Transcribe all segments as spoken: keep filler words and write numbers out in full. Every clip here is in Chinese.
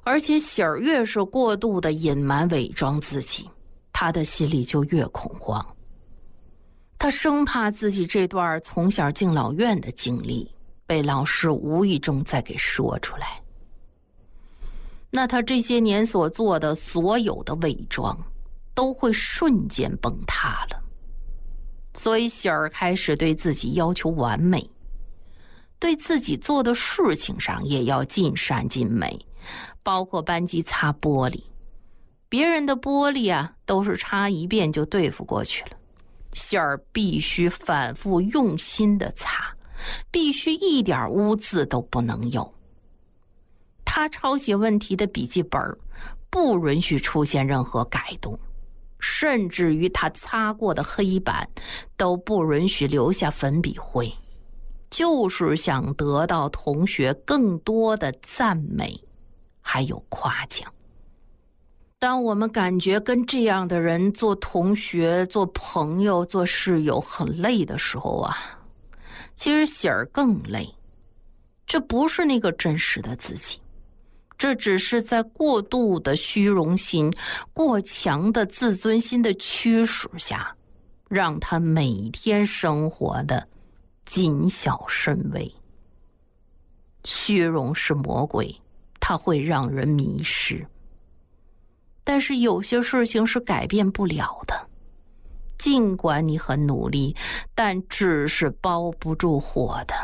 而且喜儿越是过度的隐瞒伪装自己，他的心里就越恐慌。他生怕自己这段从小敬老院的经历被老师无意中再给说出来，那他这些年所做的所有的伪装都会瞬间崩塌了。所以喜儿开始对自己要求完美，对自己做的事情上也要尽善尽美，包括班级擦玻璃，别人的玻璃啊都是擦一遍就对付过去了，喜儿必须反复用心的擦，必须一点污渍都不能有。他抄写问题的笔记本不允许出现任何改动，甚至于他擦过的黑板都不允许留下粉笔灰，就是想得到同学更多的赞美还有夸奖。当我们感觉跟这样的人做同学、做朋友、做室友很累的时候啊，其实喜儿更累。这不是那个真实的自己，这只是在过度的虚荣心、过强的自尊心的驱使下，让他每天生活的谨小慎微。虚荣是魔鬼，它会让人迷失。但是有些事情是改变不了的，尽管你很努力，但纸是包不住火的。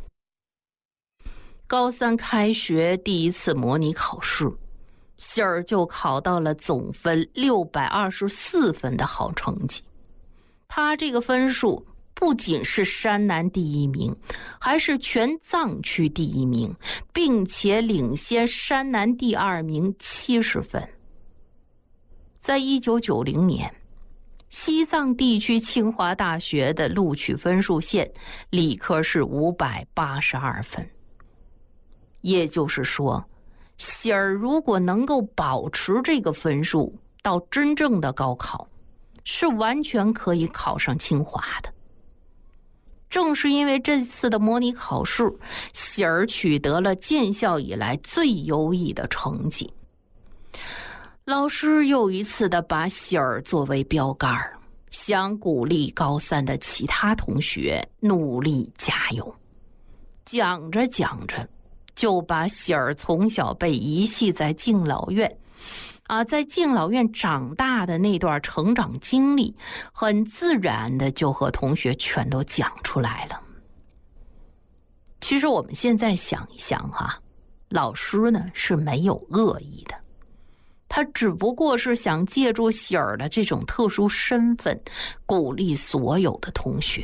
高三开学第一次模拟考试，喜儿就考到了总分六百二十四分的好成绩。他这个分数不仅是山南第一名，还是全藏区第一名，并且领先山南第二名七十分。在一九九零年，西藏地区清华大学的录取分数线理科是五百八十二分。也就是说，喜儿如果能够保持这个分数到真正的高考，是完全可以考上清华的。正是因为这次的模拟考试，喜儿取得了建校以来最优异的成绩。老师又一次的把喜儿作为标杆，想鼓励高三的其他同学努力加油。讲着讲着，就把喜儿从小被遗弃在敬老院啊，在敬老院长大的那段成长经历，很自然的就和同学全都讲出来了。其实我们现在想一想哈、啊，老师呢是没有恶意的，他只不过是想借助喜儿的这种特殊身份，鼓励所有的同学，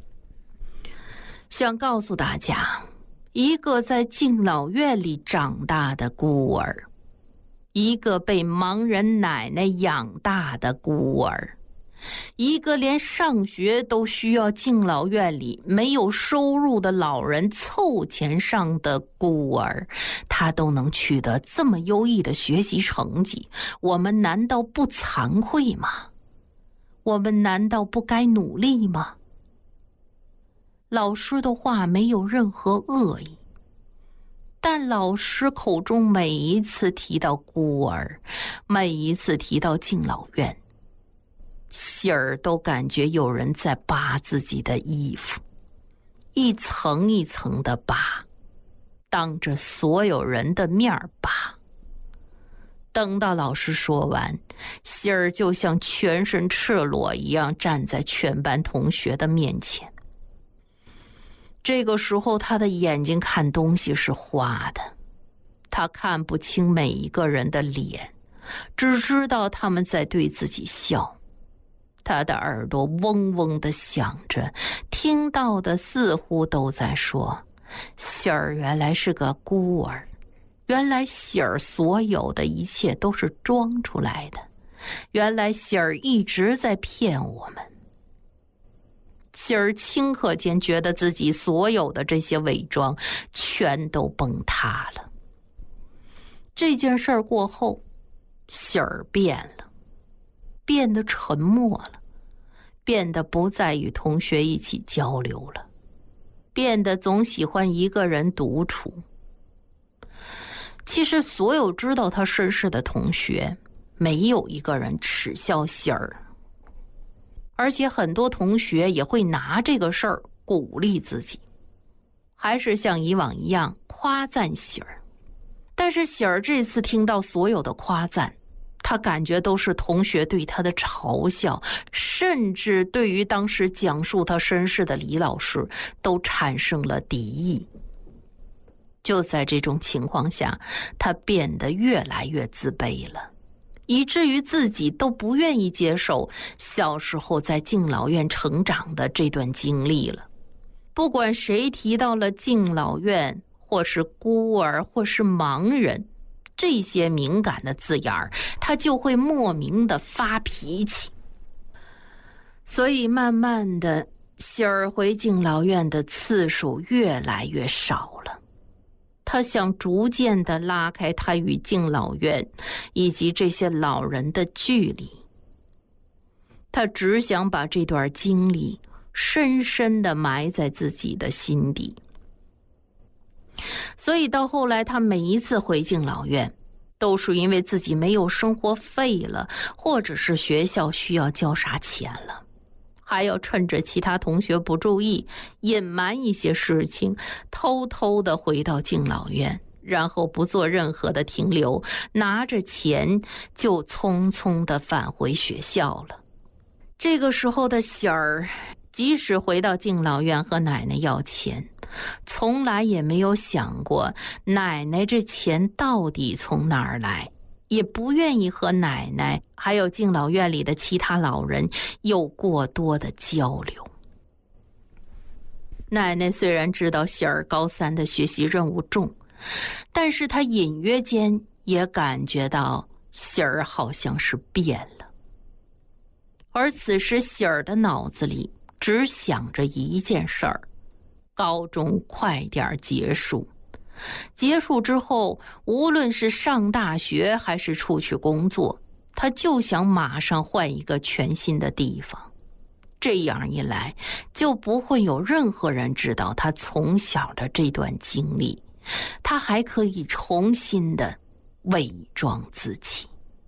想告诉大家，一个在敬老院里长大的孤儿，一个被盲人奶奶养大的孤儿，一个连上学都需要敬老院里没有收入的老人凑钱上的孤儿，他都能取得这么优异的学习成绩，我们难道不惭愧吗？我们难道不该努力吗？老师的话没有任何恶意，但老师口中每一次提到孤儿，每一次提到敬老院，喜儿都感觉有人在扒自己的衣服，一层一层的扒，当着所有人的面扒。等到老师说完，喜儿就像全身赤裸一样站在全班同学的面前。这个时候他的眼睛看东西是花的，他看不清每一个人的脸，只知道他们在对自己笑。他的耳朵嗡嗡地响着，听到的似乎都在说，喜儿原来是个孤儿，原来喜儿所有的一切都是装出来的，原来喜儿一直在骗我们。喜儿顷刻间觉得自己所有的这些伪装全都崩塌了。这件事儿过后，喜儿变了，变得沉默了，变得不再与同学一起交流了，变得总喜欢一个人独处。 其实所有知道他身世的同学，没有一个人耻笑喜儿，而且很多同学也会拿这个事儿鼓励自己，还是像以往一样夸赞喜儿。但是喜儿这次听到所有的夸赞，他感觉都是同学对他的嘲笑，甚至对于当时讲述他身世的李老师都产生了敌意。就在这种情况下，他变得越来越自卑了，以至于自己都不愿意接受小时候在敬老院成长的这段经历了。不管谁提到了敬老院，或是孤儿，或是盲人，这些敏感的字眼儿，他就会莫名的发脾气。所以慢慢的，喜儿回敬老院的次数越来越少了。他想逐渐地拉开他与敬老院以及这些老人的距离。他只想把这段经历深深地埋在自己的心底。所以到后来，他每一次回敬老院，都是因为自己没有生活费了，或者是学校需要交啥钱了，还要趁着其他同学不注意，隐瞒一些事情，偷偷的回到敬老院，然后不做任何的停留，拿着钱就匆匆的返回学校了。这个时候的喜儿，即使回到敬老院和奶奶要钱，从来也没有想过奶奶这钱到底从哪儿来，也不愿意和奶奶还有敬老院里的其他老人有过多的交流。奶奶虽然知道喜儿高三的学习任务重，但是她隐约间也感觉到喜儿好像是变了。而此时喜儿的脑子里只想着一件事儿，高中快点结束。结束之后，无论是上大学还是出去工作，他就想马上换一个全新的地方。这样一来，就不会有任何人知道他从小的这段经历，他还可以重新的伪装自己。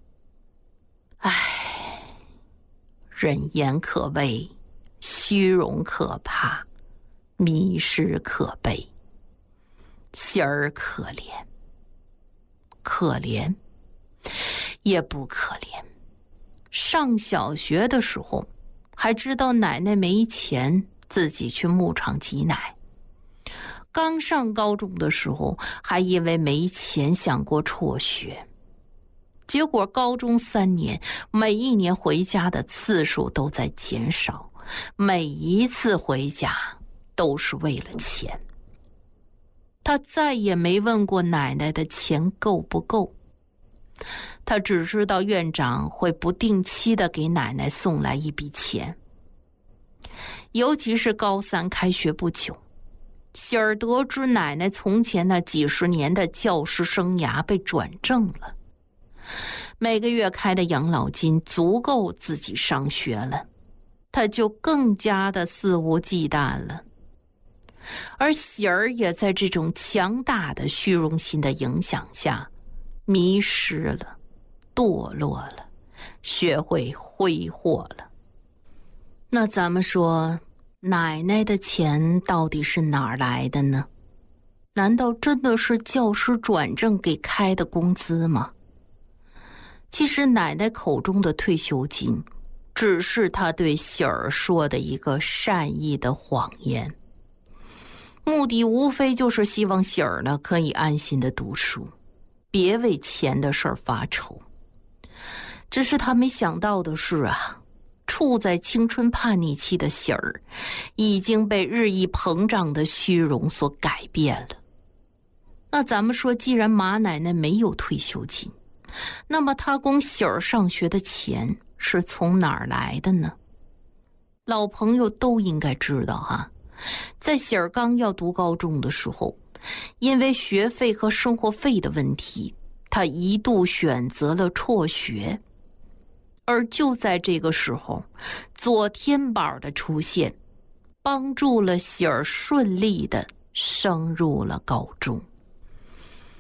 唉，人言可畏，虚荣可怕，迷失可悲。喜儿可怜，可怜也不可怜。上小学的时候，还知道奶奶没钱，自己去牧场挤奶。刚上高中的时候，还因为没钱想过辍学。结果高中三年，每一年回家的次数都在减少，每一次回家都是为了钱。他再也没问过奶奶的钱够不够，他只知道院长会不定期的给奶奶送来一笔钱。尤其是高三开学不久，喜儿得知奶奶从前那几十年的教师生涯被转正了，每个月开的养老金足够自己上学了，他就更加的肆无忌惮了。而喜儿也在这种强大的虚荣心的影响下，迷失了，堕落了，学会挥霍了。那咱们说，奶奶的钱到底是哪儿来的呢？难道真的是教师转正给开的工资吗？其实奶奶口中的退休金，只是她对喜儿说的一个善意的谎言。目的无非就是希望喜儿呢可以安心的读书，别为钱的事儿发愁。只是他没想到的是啊，处在青春叛逆期的喜儿已经被日益膨胀的虚荣所改变了。那咱们说，既然马奶奶没有退休金，那么她供喜儿上学的钱是从哪儿来的呢？老朋友都应该知道哈、啊，在喜儿刚要读高中的时候，因为学费和生活费的问题，他一度选择了辍学。而就在这个时候，左天宝的出现，帮助了喜儿顺利的升入了高中。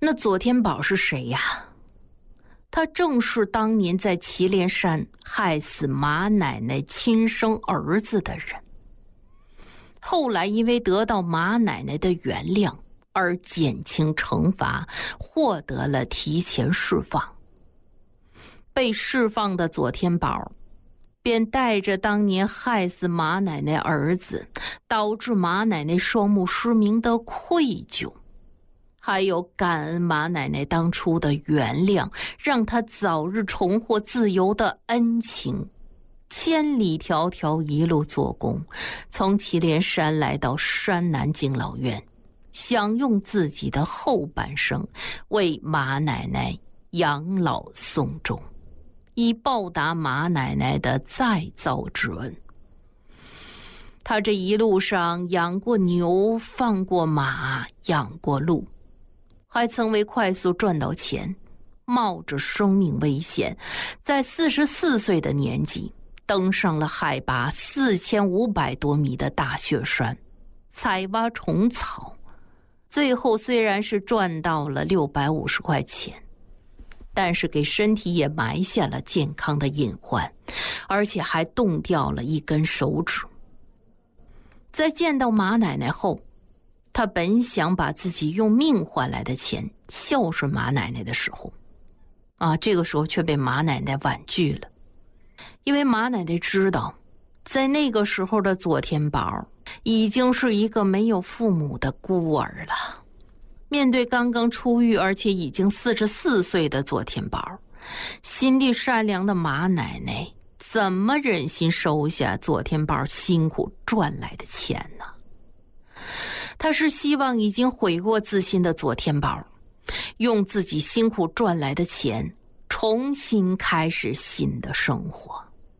那左天宝是谁呀？他正是当年在祁连山害死马奶奶亲生儿子的人，后来因为得到马奶奶的原谅而减轻惩罚，获得了提前释放。被释放的左天宝便带着当年害死马奶奶儿子，导致马奶奶双目失明的愧疚，还有感恩马奶奶当初的原谅，让她早日重获自由的恩情，千里迢迢一路做工，从祁连山来到山南敬老院，想用自己的后半生为马奶奶养老送终，以报答马奶奶的再造之恩。他这一路上养过牛，放过马，养过鹿，还曾为快速赚到钱，冒着生命危险，在四十四岁的年纪登上了海拔四千五百多米的大雪山，采挖虫草，最后虽然是赚到了六百五十块钱，但是给身体也埋下了健康的隐患，而且还冻掉了一根手指。在见到马奶奶后，他本想把自己用命换来的钱孝顺马奶奶的时候，啊，这个时候却被马奶奶婉拒了。因为马奶奶知道，在那个时候的左天宝已经是一个没有父母的孤儿了。面对刚刚出狱而且已经四十四岁的左天宝，心地善良的马奶奶怎么忍心收下左天宝辛苦赚来的钱呢？他是希望已经悔过自新的左天宝用自己辛苦赚来的钱重新开始新的生活。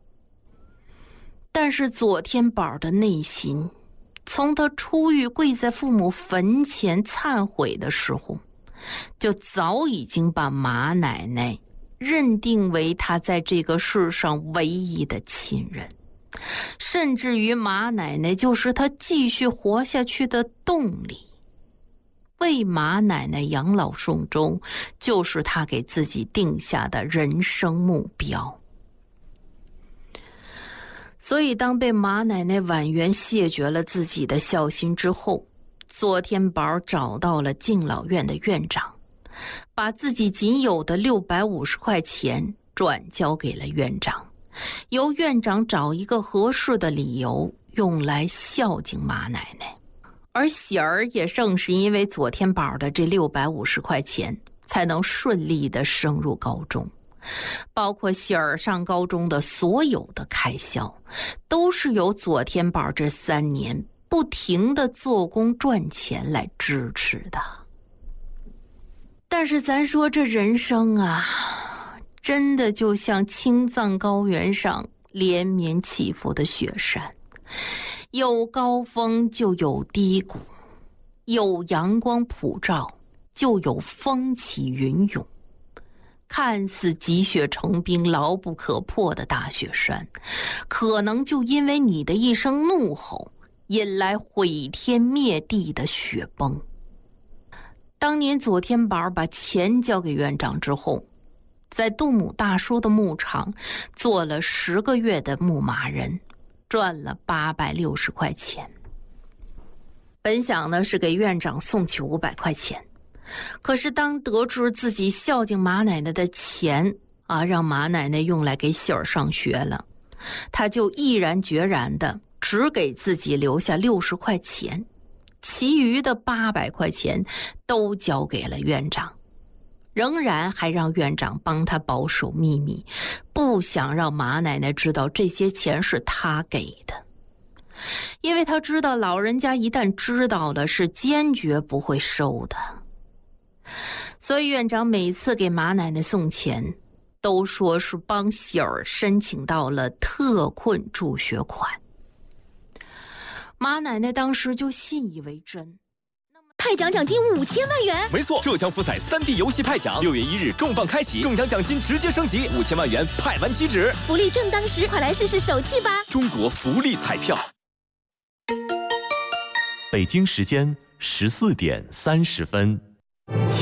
但是左天宝的内心，从他出狱跪在父母坟前忏悔的时候，就早已经把马奶奶认定为他在这个世上唯一的亲人，甚至于马奶奶就是他继续活下去的动力。为马奶奶养老送终，就是他给自己定下的人生目标。所以当被马奶奶婉言谢绝了自己的孝心之后，左天宝找到了敬老院的院长，把自己仅有的六百五十块钱转交给了院长，由院长找一个合适的理由用来孝敬马奶奶。而喜儿也正是因为左天宝的这六百五十块钱，才能顺利的升入高中。包括喜儿上高中的所有的开销，都是由左天宝这三年不停的做工赚钱来支持的。但是咱说这人生啊，真的就像青藏高原上连绵起伏的雪山，有高峰就有低谷，有阳光普照就有风起云涌。看似积雪成冰、牢不可破的大雪山，可能就因为你的一声怒吼，引来毁天灭地的雪崩。当年左天宝把钱交给院长之后，在杜母大叔的牧场做了十个月的牧马人，赚了八百六十块钱。本想呢是给院长送去五百块钱，可是当得知自己孝敬马奶奶的钱啊，让马奶奶用来给喜儿上学了，他就毅然决然的只给自己留下六十块钱，其余的八百块钱都交给了院长，仍然还让院长帮他保守秘密，不想让马奶奶知道这些钱是他给的，因为他知道老人家一旦知道了是坚决不会收的。所以院长每次给马奶奶送钱，都说是帮喜儿申请到了特困助学款。马奶奶当时就信以为真。 派奖奖金五千万元， 没错，浙江福彩 三 D 游戏派奖，六月一日重磅开启，中奖奖金直接升级，五千万元派完即止， 福利正当时，快来试试手气吧！ 中国福利彩票。 北京时间十四点三十分。